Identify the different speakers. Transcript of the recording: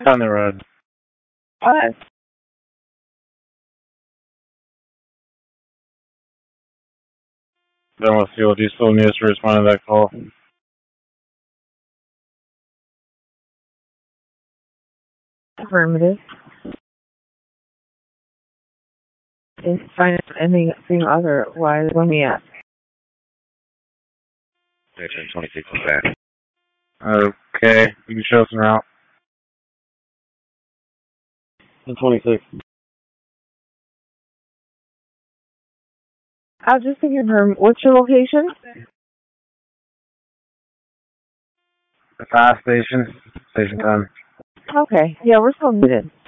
Speaker 1: On the road.
Speaker 2: What?
Speaker 1: Done with fuel. Do you still need us to respond to that call?
Speaker 2: Affirmative. If you find anything otherwise, let me ask.
Speaker 3: Section 26 is back.
Speaker 1: Okay. You can show us en route. 26.
Speaker 2: I'll just confirm. What's your location?
Speaker 1: The fast station. Station 10.
Speaker 2: Okay. Yeah, we're still needed.